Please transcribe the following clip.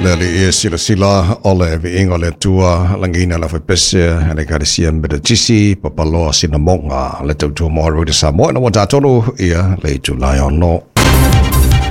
Leli sila ole vi ingole tua langina la fepese ane kada siam beda tisi papaloa sinamonga le tautua moharu de Samoa na wata tolu ia le tu lai ono.